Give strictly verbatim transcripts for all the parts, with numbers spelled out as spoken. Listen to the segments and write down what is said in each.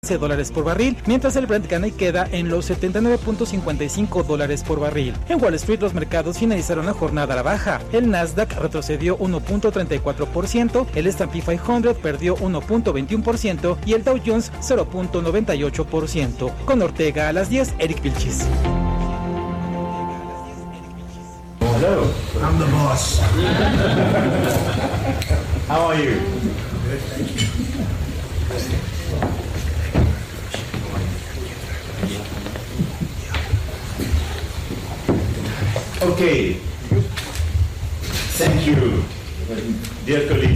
dólares por barril, mientras el Brent gana y queda en los setenta y nueve punto cincuenta y cinco dólares por barril. En Wall Street los mercados finalizaron la jornada a la baja. El Nasdaq retrocedió uno punto treinta y cuatro por ciento, el ese and pe quinientos perdió uno punto veintiuno por ciento y el Dow Jones cero punto noventa y ocho por ciento. Con Ortega a las diez, Eric Vilchis. Hello, I'm the boss. How are you? Okay. Thank you, dear colleagues.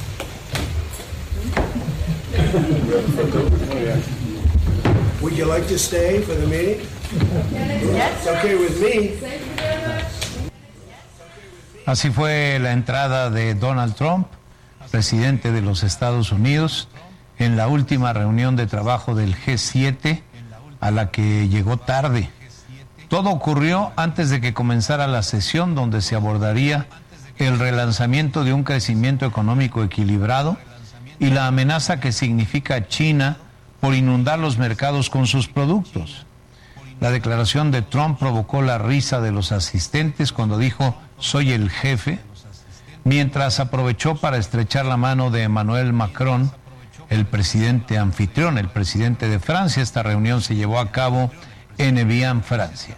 Would you like to stay for the meeting? Yes. Okay with me. Así fue la entrada de Donald Trump, presidente de los Estados Unidos, en la última reunión de trabajo del G siete, a la que llegó tarde. Todo ocurrió antes de que comenzara la sesión, donde se abordaría el relanzamiento de un crecimiento económico equilibrado y la amenaza que significa China por inundar los mercados con sus productos. La declaración de Trump provocó la risa de los asistentes cuando dijo "soy el jefe", mientras aprovechó para estrechar la mano de Emmanuel Macron, el presidente anfitrión, el presidente de Francia. Esta reunión se llevó a cabo en Evian, Francia.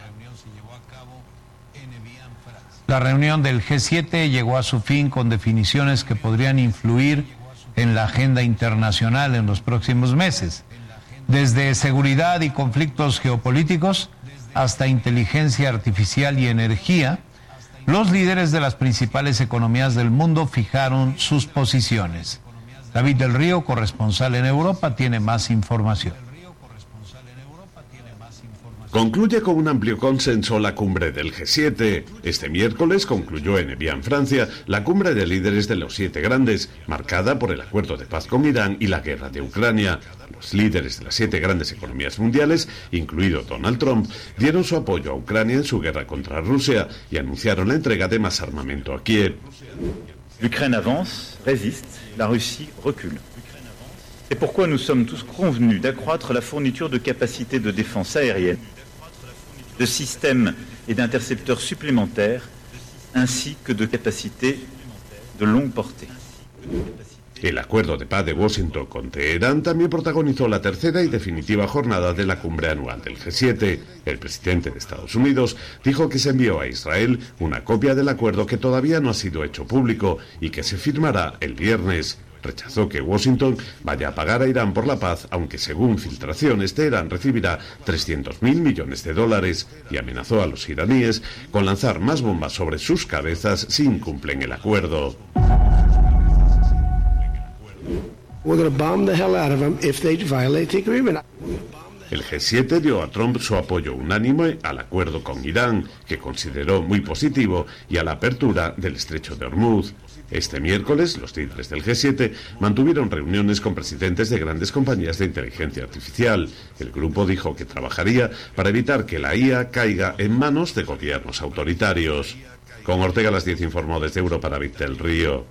La reunión del G siete llegó a su fin con definiciones que podrían influir en la agenda internacional en los próximos meses, desde seguridad y conflictos geopolíticos hasta inteligencia artificial y energía. Los líderes de las principales economías del mundo fijaron sus posiciones. David del Río, corresponsal en Europa, tiene más información. Concluye con un amplio consenso la cumbre del G siete. Este miércoles concluyó en Evian, Francia, la cumbre de líderes de los siete grandes, marcada por el acuerdo de paz con Irán y la guerra de Ucrania. Los líderes de las siete grandes economías mundiales, incluido Donald Trump, dieron su apoyo a Ucrania en su guerra contra Rusia y anunciaron la entrega de más armamento a Kiev. L'Ukraine avance, résiste, la Russie recule. C'est pourquoi nous sommes tous convenus d'accroître la fourniture de capacités de défense aérienne, de systèmes et d'intercepteurs supplémentaires, ainsi que de capacités de longue portée. El acuerdo de paz de Washington con Teherán también protagonizó la tercera y definitiva jornada de la cumbre anual del G siete. El presidente de Estados Unidos dijo que se envió a Israel una copia del acuerdo que todavía no ha sido hecho público y que se firmará el viernes. Rechazó que Washington vaya a pagar a Irán por la paz, aunque según filtraciones Teherán recibirá trescientos mil millones de dólares, y amenazó a los iraníes con lanzar más bombas sobre sus cabezas si incumplen el acuerdo. We're going to bomb the hell out of them if they violate the agreement. El G siete dio a Trump su apoyo unánime al acuerdo con Irán, que consideró muy positivo, y a la apertura del estrecho de Hormuz. Este miércoles, los líderes del G siete mantuvieron reuniones con presidentes de grandes compañías de inteligencia artificial. El grupo dijo que trabajaría para evitar que la I A caiga en manos de gobiernos autoritarios. Con Ortega a las diez informó desde Europa David del Río.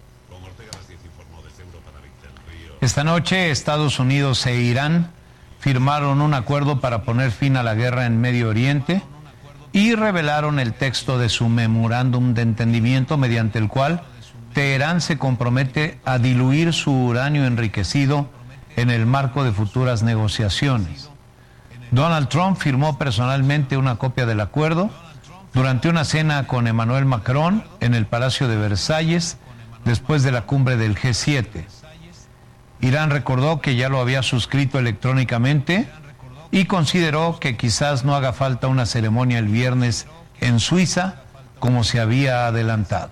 Esta noche, Estados Unidos e Irán firmaron un acuerdo para poner fin a la guerra en Medio Oriente y revelaron el texto de su memorándum de entendimiento, mediante el cual Teherán se compromete a diluir su uranio enriquecido en el marco de futuras negociaciones. Donald Trump firmó personalmente una copia del acuerdo durante una cena con Emmanuel Macron en el Palacio de Versalles después de la cumbre del G siete. Irán recordó que ya lo había suscrito electrónicamente y consideró que quizás no haga falta una ceremonia el viernes en Suiza, como se había adelantado.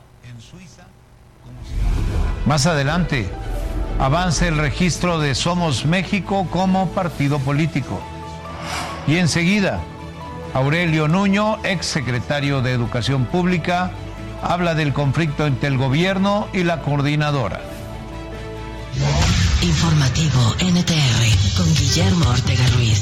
Más adelante, avanza el registro de Somos México como partido político. Y enseguida, Aurelio Nuño, ex secretario de Educación Pública, habla del conflicto entre el gobierno y la coordinadora. Informativo N T R con Guillermo Ortega Ruiz.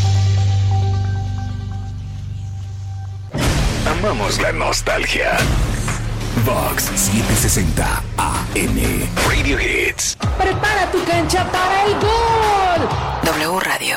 Amamos la nostalgia. Vox setecientos sesenta A M Radio Hits. Prepara tu cancha para el gol. W Radio.